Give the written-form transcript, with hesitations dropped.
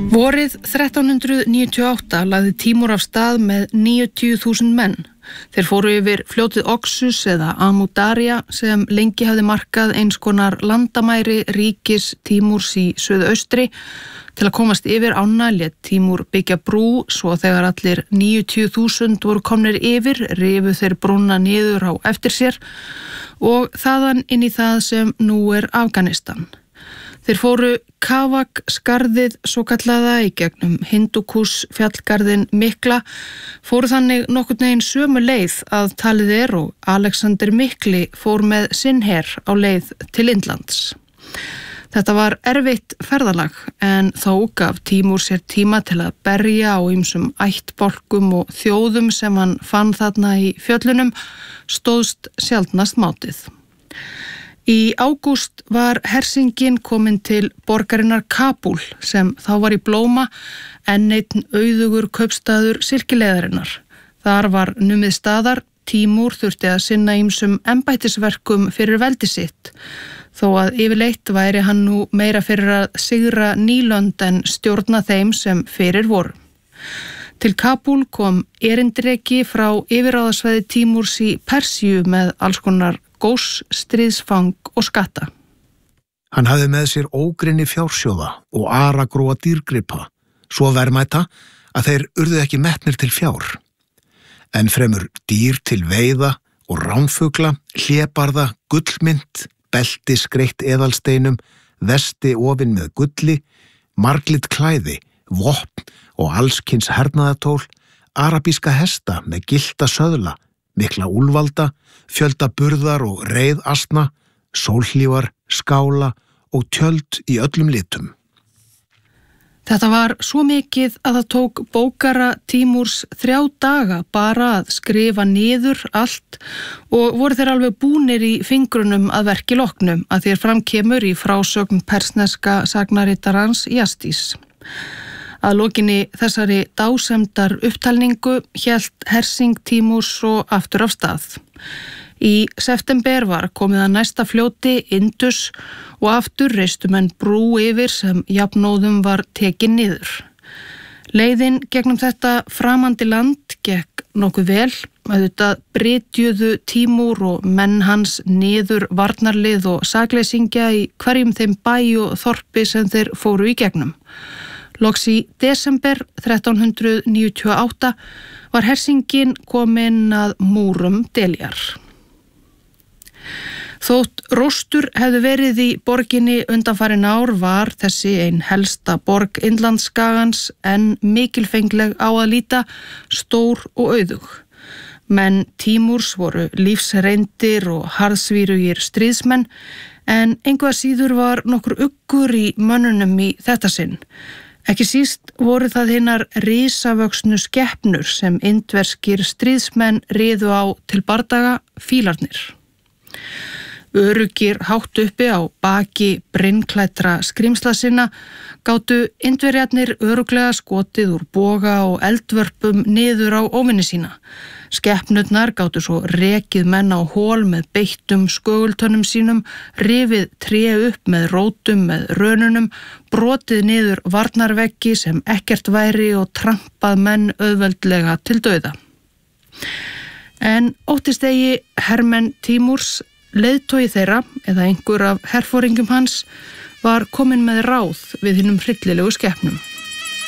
Vorið 1398 lagði Tímúr af stað með 90.000 menn. Þeir fóru yfir fljótið Oxus eða Amudarja sem lengi hafði markað eins konar landamæri ríkis Tímúrs í suðaustri. Til að komast yfir ána lét Tímúr byggja brú, svo þegar allir 90.000 voru komnir yfir, rifu þeir brúna niður á eftir sér og þaðan inn í það sem nú Afganistan. Þeir fóru Kavak-skarðið svo kallaða í gegnum Hindúkuss fjallgarðinn mikla, fóru þannig nokkurn veginn sömu leið að talið og Alexander mikli fór með sinn her á leið til Indlands. Þetta var erfitt ferðalag en þó gaf Tímúr sér tíma til að berja á ýmsum ættbálkum og þjóðum sem hann fann þarna í fjöllunum, stóðst sjaldnast mátið. Í ágúst var hersingin komin til borgarinnar Kabúl sem þá var í blóma, enn einn auðugur kaupstaður silkileiðarinnar. Þar var numið staðar, Tímúr þurfti að sinna ýmsum embættisverkum fyrir veldi sitt, þó að yfirleitt væri hann nú meira fyrir að sigra nýlönd en stjórna þeim sem fyrir voru. Til Kabúl kom erindreki frá yfirráðasvæði Tímúrs í Persíu með alls konar gós, stríðsfang og skatta. Hann hafði með sér ógrynni fjársjóða og aragrúa dýrgripa, svo verðmæta að þeir urðu ekki metnir til fjár. En fremur dýr til veiða og ránfugla, hlébarða, gullmynt, belti skreytt eðalsteinum, vesti ofin með gulli, marglit klæði, vopn og allskyns hernaðartól, arabíska hesta með gyllta söðla, mikla úlvalda, fjölda burðar og reiðasna, sólhlífar, skála og tjöld í öllum litum. Þetta var svo mikið að það tók bókara Tímúrs 3 daga bara að skrifa niður allt og voru þeir alveg búnir í fingrunum að verki loknum að þér framkemur í frásögn persneska sagnarittarans Jastís. Að lokinni þessari dásemdar upptalningu hélt hersing Tímúrs svo aftur af stað. Í september var komið að næsta fljóti Indus og aftur reistu menn brú yfir sem jafnóðum var tekin niður. Leiðin gegnum þetta framandi land gekk nokkuð vel, auðvitað brytjuðu Tímúr og menn hans niður varnarlið og sakleysingja í hverjum þeim bæ og þorpi sem þeir fóru í gegnum. Loks í desember 1398 var hersingin komin að múrum Deljar. Þótt róstur hefði verið í borginni undanfarin ár var þessi ein helsta borg Indlandsskagans en mikilfengleg á að líta, stór og auðug. Menn Tímúrs voru lífsreyndir og harðsvírugir stríðsmenn en engu að síður var nokkur uggur í mönnunum í þetta sinn. Ekki síst voru það hinar risavöxnu skepnur sem indverskir stríðsmenn riðu á til bardaga, fílarnir. Öruggir hátt uppi á baki brinnklædra skrímsla sinna gátu Indverjarnir örugglega skotið úr boga og eldvörpum niður á óvinni sína. Skepnurnar gátu svo rekið menn á hól með beittum skögultönnum sínum, rifið tré upp með rótum með rönunum, brotið niður varnarveggi sem ekkert væri og trampað menn auðveldlega til dauða. En óttist eigi hermenn Tímúrs, leiðtogi þeirra eða einhver af herforingjum hans var komin með ráð við hinum hryllilegu skepnum.